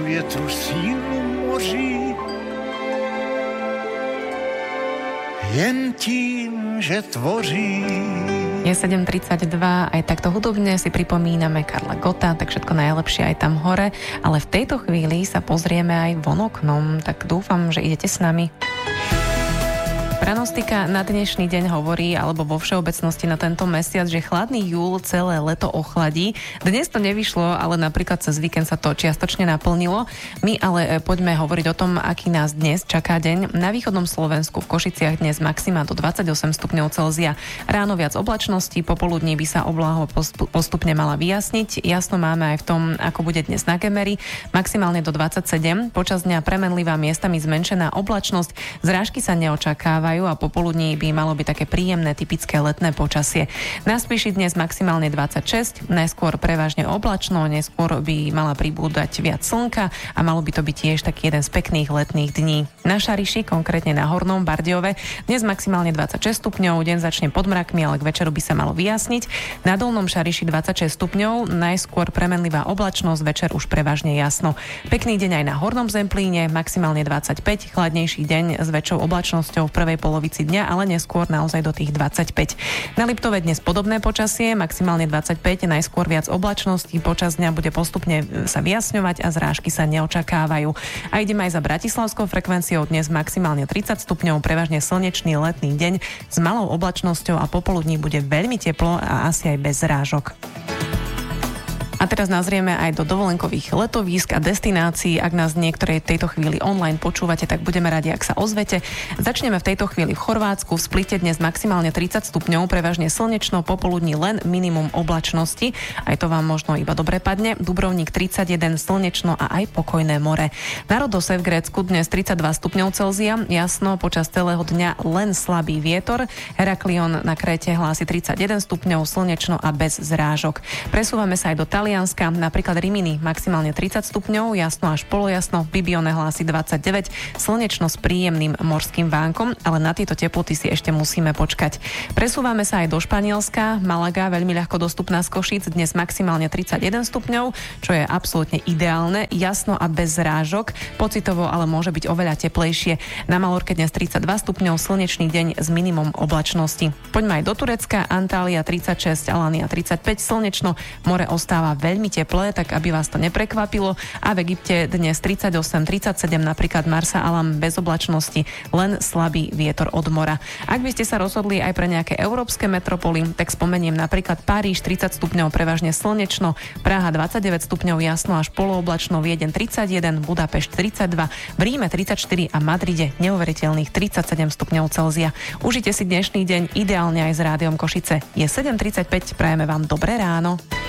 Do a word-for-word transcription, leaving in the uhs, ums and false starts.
větru sílu moří. Jen tím, že tvoří. Je sedem tridsaťdva, aj takto hudobne si pripomíname Karla Gotta, tak všetko najlepšie aj tam hore, ale v tejto chvíli sa pozrieme aj von oknom, tak dúfam, že idete s nami. Pranostika na dnešný deň hovorí, alebo vo všeobecnosti na tento mesiac, že chladný júl celé leto ochladí. Dnes to nevyšlo, ale napríklad cez víkend sa to čiastočne naplnilo. My ale poďme hovoriť o tom, aký nás dnes čaká deň. Na východnom Slovensku v Košiciach dnes maxima do dvadsaťosem stupňov Celzia. Ráno viac oblačností, popoludní by sa oblaha postupne mala vyjasniť. Jasno máme aj v tom, ako bude dnes na Gemeri. Maximálne do dvadsaťsedem. Počas dňa premenlivá, miestami zmenšená oblačnosť. Zrážky sa neočakávajú a popoludní by malo byť také príjemné, typické letné počasie. Na Spiši dnes maximálne dvadsaťšesť, najskôr prevažne oblačno, neskôr by mala pribúdať viac slnka a malo by to byť tiež taký jeden z pekných letných dní. Na Šariši, konkrétne na Hornom Bardejove, dnes maximálne dvadsaťšesť stupňov, deň začne pod mrakmi, ale k večeru by sa malo vyjasniť. Na Dolnom Šariši dvadsaťšesť stupňov, najskôr premenlivá oblačnosť, večer už prevažne jasno. Pekný deň aj na Hornom Zemplíne, maximálne dvadsaťpäť, chladnejší deň s väčšou oblačnosťou v prvej polovici dňa, ale neskôr naozaj do tých dvadsaťpäť. Na Liptove dnes podobné počasie, maximálne dvadsaťpäť, najskôr viac oblačností, počas dňa bude postupne sa vyjasňovať a zrážky sa neočakávajú. A ideme aj za bratislavskou frekvenciou, dnes maximálne tridsať stupňov, prevažne slnečný letný deň s malou oblačnosťou a popoludní bude veľmi teplo a asi aj bez zrážok. A teraz nazrieme aj do dovolenkových letovísk a destinácií. Ak nás niektorej tejto chvíli online počúvate, tak budeme radi, ak sa ozvete. Začneme v tejto chvíli v Chorvátsku. V Splite dnes maximálne tridsať stupňov, prevažne slnečno, popoludní len minimum oblačnosti. Aj to vám možno iba dobre padne. Dubrovník tridsaťjeden, slnečno a aj pokojné more. Na Rodose v Grécku dnes tridsaťdva stupňov Celzia, jasno, počas celého dňa len slabý vietor. Heraklion na Kréte hlási tridsaťjeden stupňov, slnečno a bez zrážok. Presúvame sa aj do Talianska. Napríklad Rimini maximálne tridsať stupňov, jasno až polojasno, Bibione hlási dvadsaťdeväť, slnečno s príjemným morským vánkom, ale na tieto teploty si ešte musíme počkať. Presúvame sa aj do Španielska, Malaga veľmi ľahko dostupná z Košíc, dnes maximálne tridsaťjeden stupňov, čo je absolútne ideálne, jasno a bez zrážok, pocitovo ale môže byť oveľa teplejšie. Na Malorke dnes tridsaťdva stupňov, slnečný deň s minimum oblačnosti. Poďme aj do Turecka, Antália tridsaťšesť, Alania tridsaťpäť, slnečno, more ostáva veľmi teplé, tak aby vás to neprekvapilo. A v Egypte dnes tridsaťosem tridsaťsedem, napríklad Marsa Alam bez oblačnosti, len slabý vietor od mora. Ak by ste sa rozhodli aj pre nejaké európske metropoly, tak spomeniem napríklad Paríž tridsať stupňov, prevažne slnečno, Praha dvadsaťdeväť stupňov, jasno až polooblačno, Viedeň tridsaťjeden, Budapešť tridsaťdva, v Ríme tridsaťštyri a Madride neuveriteľných tridsaťsedem stupňov Celzia. Užite si dnešný deň ideálne aj s Rádiom Košice. Je sedem tridsaťpäť, prajeme vám dobré ráno.